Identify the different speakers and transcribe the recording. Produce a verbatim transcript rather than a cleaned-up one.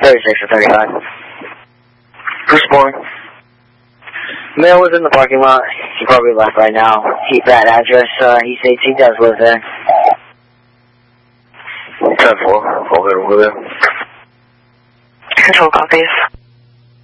Speaker 1: thirty-six or thirty-five.
Speaker 2: Who's born?
Speaker 1: Male was in the parking lot. He probably left right now. He, that address, uh, East eighteen does live there.
Speaker 2: ten four. Over there, over there.
Speaker 3: Control copies.